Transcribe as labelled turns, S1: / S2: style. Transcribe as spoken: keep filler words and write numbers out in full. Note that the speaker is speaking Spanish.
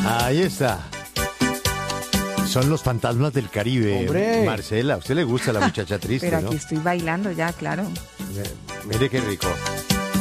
S1: Ahí está. Son los fantasmas del Caribe.
S2: ¡Hombre!
S1: Marcela, a usted le gusta la muchacha triste,
S3: Pero
S1: ¿no?
S3: aquí estoy bailando ya, claro.
S1: Mire qué rico.